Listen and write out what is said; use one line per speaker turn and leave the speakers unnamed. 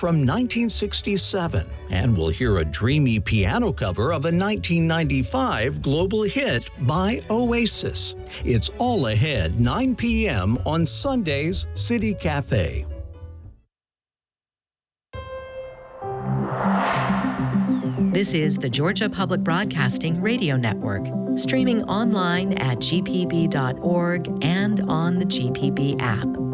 from 1967, and we'll hear a dreamy piano cover of a 1995 global hit by Oasis. It's all ahead, 9 p.m. on Sunday's City Cafe.
This is the Georgia Public Broadcasting Radio Network, streaming online at gpb.org and on the GPB app.